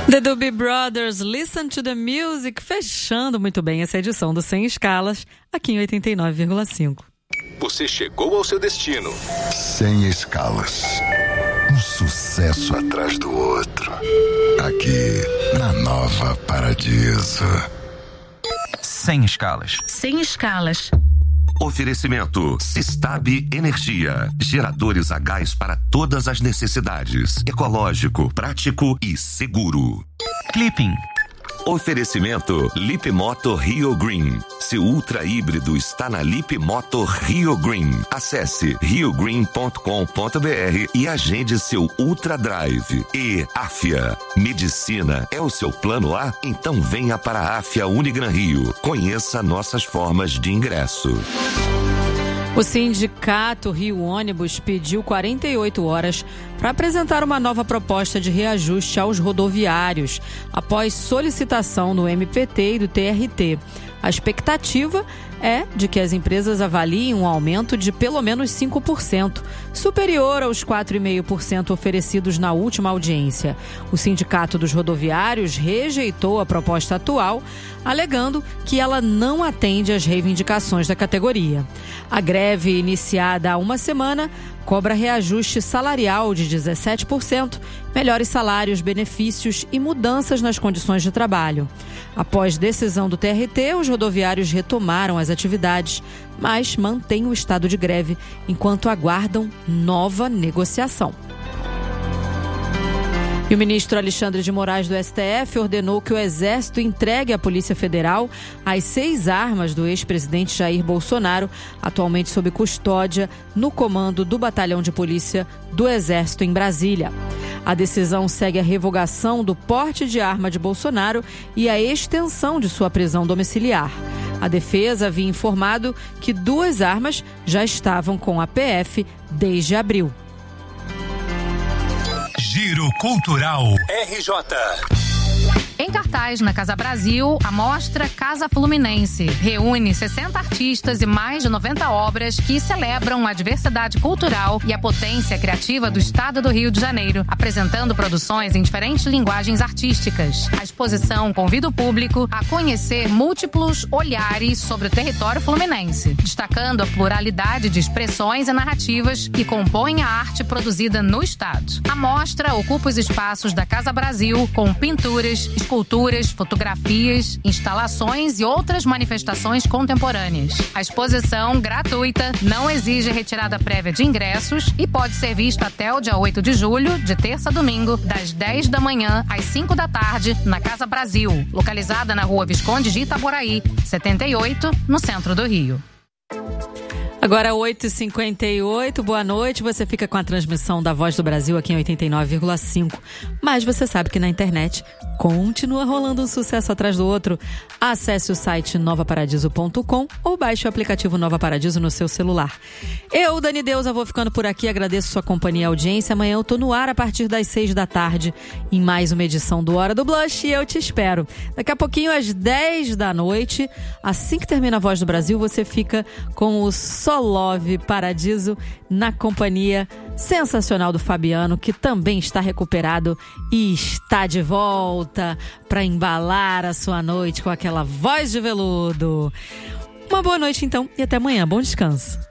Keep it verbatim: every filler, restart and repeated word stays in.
The Doobie Brothers, Listen to the Music, fechando muito bem essa edição do Sem Escalas, aqui em oitenta e nove vírgula cinco. Você chegou ao seu destino. Sem escalas. Um sucesso atrás do outro. Aqui, na Nova Paradiso. Sem escalas. Sem escalas. Oferecimento Sistab Energia. Geradores a gás para todas as necessidades. Ecológico, prático e seguro. Clipping. Oferecimento Lip Moto Rio Green. Seu ultra híbrido está na Lip Moto Rio Green. Acesse rio green ponto com ponto b r e agende seu Ultra Drive. E Afia. Medicina é o seu plano A? Então venha para a Afia Unigran Rio. Conheça nossas formas de ingresso. O Sindicato Rio Ônibus pediu quarenta e oito horas para apresentar uma nova proposta de reajuste aos rodoviários, após solicitação do M P T e do T R T. A expectativa é de que as empresas avaliem um aumento de pelo menos cinco por cento, superior aos quatro vírgula cinco por cento oferecidos na última audiência. O Sindicato dos Rodoviários rejeitou a proposta atual, alegando que ela não atende às reivindicações da categoria. A greve, iniciada há uma semana, cobra reajuste salarial de dezessete por cento, melhores salários, benefícios e mudanças nas condições de trabalho. Após decisão do T R T, os rodoviários retomaram as atividades, mas mantêm o estado de greve enquanto aguardam nova negociação. E o ministro Alexandre de Moraes do S T F ordenou que o Exército entregue à Polícia Federal as seis armas do ex-presidente Jair Bolsonaro, atualmente sob custódia no comando do Batalhão de Polícia do Exército em Brasília. A decisão segue a revogação do porte de arma de Bolsonaro e a extensão de sua prisão domiciliar. A defesa havia informado que duas armas já estavam com a P F desde abril. Giro Cultural R J. Em cartaz na Casa Brasil, a mostra Casa Fluminense reúne sessenta artistas e mais de noventa obras que celebram a diversidade cultural e a potência criativa do estado do Rio de Janeiro, apresentando produções em diferentes linguagens artísticas. A exposição convida o público a conhecer múltiplos olhares sobre o território fluminense, destacando a pluralidade de expressões e narrativas que compõem a arte produzida no estado. A mostra ocupa os espaços da Casa Brasil com pinturas, esculturas, fotografias, instalações e outras manifestações contemporâneas. A exposição, gratuita, não exige retirada prévia de ingressos e pode ser vista até o dia oito de julho, de terça a domingo, das dez da manhã às cinco da tarde, na Casa Brasil, localizada na Rua Visconde de Itaboraí, setenta e oito, no centro do Rio. Agora oito e cinquenta e oito, boa noite, você fica com a transmissão da Voz do Brasil aqui em oitenta e nove vírgula cinco, mas você sabe que na internet continua rolando um sucesso atrás do outro. Acesse o site nova paradiso ponto com ou baixe o aplicativo Nova Paradiso no seu celular. Eu, Dani Deusa, vou ficando por aqui, agradeço sua companhia e audiência. Amanhã eu tô no ar a partir das seis da tarde em mais uma edição do Hora do Blush e eu te espero. Daqui a pouquinho às dez da noite, assim que termina a Voz do Brasil, você fica com o Só Love Paradiso na companhia sensacional do Fabiano, que também está recuperado e está de volta para embalar a sua noite com aquela voz de veludo. Uma boa noite então e até amanhã. Bom descanso.